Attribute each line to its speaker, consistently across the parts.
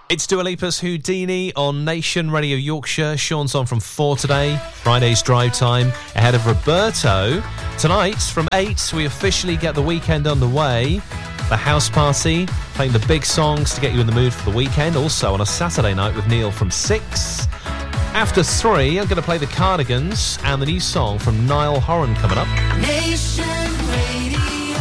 Speaker 1: It's Dua Lipa's Houdini on Nation Radio Yorkshire. Sean's on from 4 today, Friday's drive time, ahead of Roberto. Tonight, from 8, we officially get the weekend underway. The house party, playing the big songs to get you in the mood for the weekend. Also on a Saturday night with Neil from 6. After 3, I'm going to play the Cardigans and the new song from Niall Horan coming up.
Speaker 2: Nation Radio.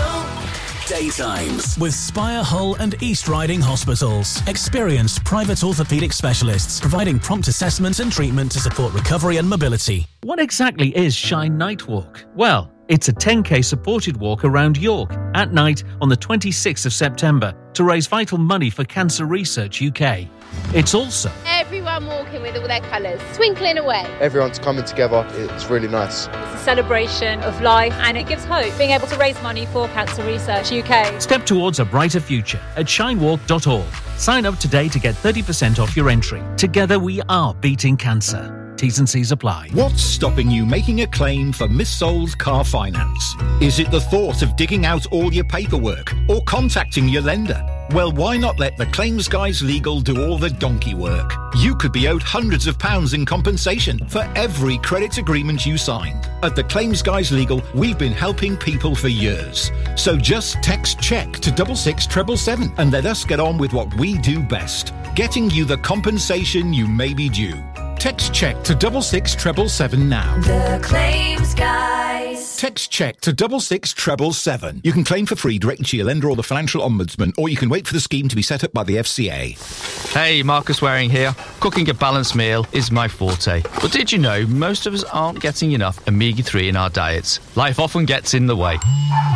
Speaker 3: Daytimes
Speaker 4: with Spire, Hull and East Riding Hospitals. Experienced private orthopaedic specialists providing prompt assessment and treatment to support recovery and mobility.
Speaker 5: What exactly is Shine Night Walk? Well, it's a 10k supported walk around York at night on the 26th of September to raise vital money for Cancer Research UK. It's also
Speaker 6: everyone walking with all their colours, twinkling away.
Speaker 7: Everyone's coming together. It's really nice.
Speaker 8: It's a celebration of life and it gives hope, being able to raise money for Cancer Research UK.
Speaker 5: Step towards a brighter future at shinewalk.org. Sign up today to get 30% off your entry. Together we are beating cancer. T's and C's apply.
Speaker 9: What's stopping you making a claim for missold car finance? Is it the thought of digging out all your paperwork or contacting your lender? Well, why not let the Claims Guys Legal do all the donkey work? You could be owed hundreds of pounds in compensation for every credit agreement you signed. At the Claims Guys Legal, we've been helping people for years. So just text CHECK to 66777 and let us get on with what we do best, getting you the compensation you may be due. Text CHECK to 66777 now.
Speaker 2: The Claims Guys.
Speaker 9: Text CHECK to 66777. You can claim for free directly to your lender or the Financial Ombudsman, or you can wait for the scheme to be set up by the FCA.
Speaker 10: Hey, Marcus Waring here. Cooking a balanced meal is my forte. But did you know most of us aren't getting enough omega-3 in our diets? Life often gets in the way.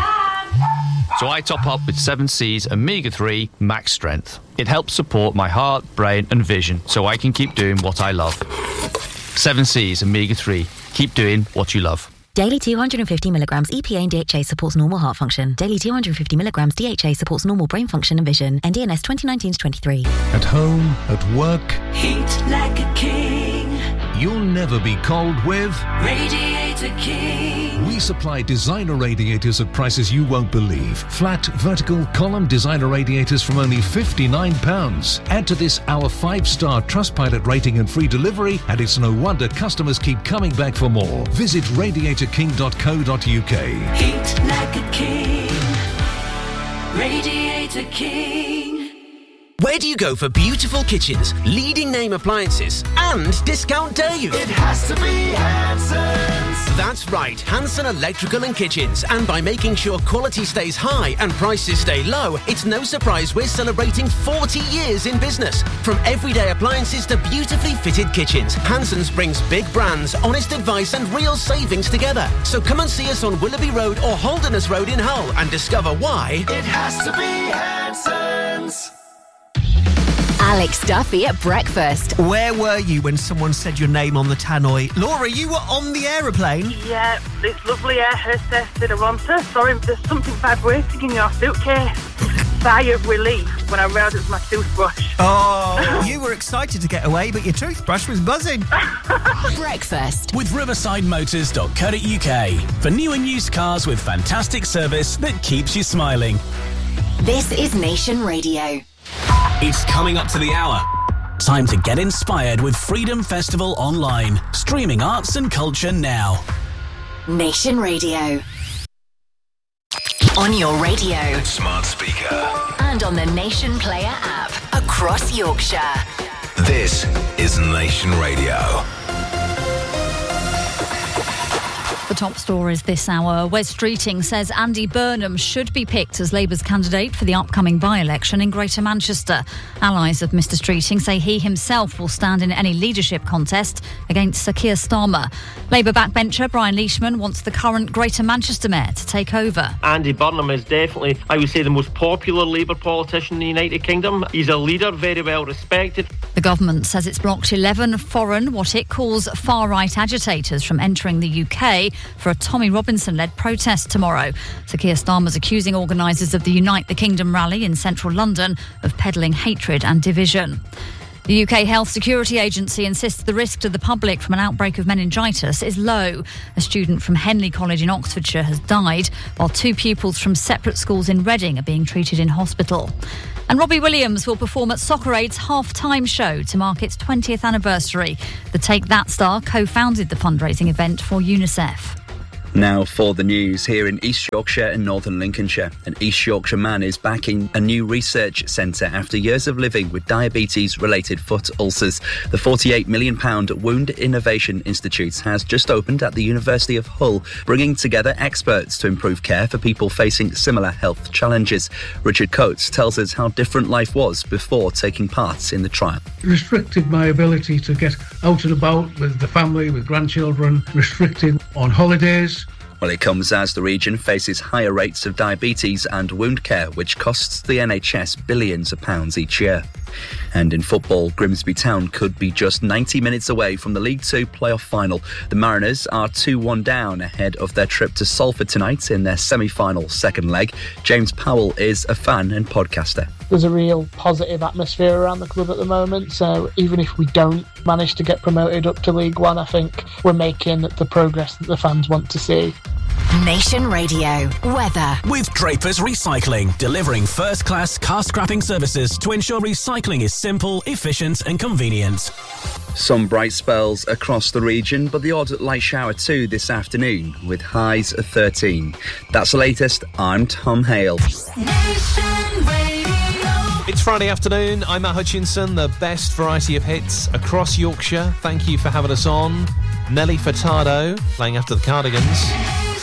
Speaker 10: So I top up with 7C's Omega-3 Max Strength. It helps support my heart, brain and vision so I can keep doing what I love. 7C's Omega-3. Keep doing what you love.
Speaker 11: Daily 250 milligrams EPA and DHA supports normal heart function. Daily 250 milligrams DHA supports normal brain function and vision. NDNS 2019-23.
Speaker 12: At home, at work.
Speaker 2: Heat like a king.
Speaker 12: You'll never be cold with
Speaker 2: Radiator King.
Speaker 12: We supply designer radiators at prices you won't believe. Flat, vertical, column designer radiators from only £59. Add to this our 5-star Trustpilot rating and free delivery, and it's no wonder customers keep coming back for more. Visit radiatorking.co.uk.
Speaker 2: Heat like a king. Radiator King.
Speaker 13: Where do you go for beautiful kitchens, leading name appliances, and discount days?
Speaker 2: It has to be Hanson's.
Speaker 13: That's right, Hanson Electrical and Kitchens. And by making sure quality stays high and prices stay low, it's no surprise we're celebrating 40 years in business. From everyday appliances to beautifully fitted kitchens, Hanson's brings big brands, honest advice and real savings together. So come and see us on Willoughby Road or Holderness Road in Hull and discover why
Speaker 2: it has to be Hanson's.
Speaker 14: Alex Duffy at breakfast.
Speaker 15: Where were you when someone said your name on the tannoy? Laura, you were on the aeroplane?
Speaker 16: Yeah, this lovely air hostess did a ranta. Sorry, there's something vibrating in your suitcase. Sigh of relief when I realised it was my toothbrush.
Speaker 15: Oh, you were excited to get away, but your toothbrush was buzzing.
Speaker 14: Breakfast
Speaker 4: with riversideMotors.co.uk for new and used cars with fantastic service that keeps you smiling.
Speaker 14: This is Nation Radio.
Speaker 4: It's coming up to the hour. Time to get inspired with Freedom Festival Online. Streaming arts and culture now.
Speaker 14: Nation Radio. On your radio.
Speaker 3: Smart speaker.
Speaker 14: And on the Nation Player app. Across Yorkshire.
Speaker 3: This is Nation Radio.
Speaker 17: The top stories this hour. Wes Streeting says Andy Burnham should be picked as Labour's candidate for the upcoming by-election in Greater Manchester. Allies of Mr Streeting say he himself will stand in any leadership contest against Sir Keir Starmer. Labour backbencher Brian Leishman wants the current Greater Manchester mayor to take over.
Speaker 18: Andy Burnham is definitely, I would say, the most popular Labour politician in the United Kingdom. He's a leader, very well respected.
Speaker 17: The government says it's blocked 11 foreign, what it calls far-right agitators from entering the UK for a Tommy Robinson-led protest tomorrow. Sir Keir Starmer's accusing organisers of the Unite the Kingdom rally in central London of peddling hatred and division. The UK Health Security Agency insists the risk to the public from an outbreak of meningitis is low. A student from Henley College in Oxfordshire has died, while 2 pupils from separate schools in Reading are being treated in hospital. And Robbie Williams will perform at Soccer Aid's half-time show to mark its 20th anniversary. The Take That star co-founded the fundraising event for UNICEF.
Speaker 19: Now for the news. Here in East Yorkshire and Northern Lincolnshire, an East Yorkshire man is backing a new research centre after years of living with diabetes-related foot ulcers. The £48 million Wound Innovation Institute has just opened at the University of Hull, bringing together experts to improve care for people facing similar health challenges. Richard Coates tells us how different life was before taking part in the trial.
Speaker 20: Restricted my ability to get out and about with the family, with grandchildren, restricted on holidays.
Speaker 19: Well, it comes as the region faces higher rates of diabetes and wound care, which costs the NHS billions of pounds each year. And in football, Grimsby Town could be just 90 minutes away from the League Two playoff final. The Mariners are 2-1 down ahead of their trip to Salford tonight in their semi-final second leg. James Powell is a fan and podcaster.
Speaker 21: There's a real positive atmosphere around the club at the moment, so even if we don't manage to get promoted up to League One, I think we're making the progress that the fans want to see.
Speaker 14: Nation Radio weather
Speaker 4: with Drapers Recycling, delivering first-class car scrapping services to ensure recycling is simple, efficient and convenient.
Speaker 19: Some bright spells across the region, but the odd light shower too this afternoon, with highs of 13. That's the latest. I'm Tom Hale.
Speaker 1: It's Friday afternoon. I'm Matt Hutchinson. The best variety of hits across Yorkshire. Thank you for having us on. Nelly Furtado playing after the Cardigans.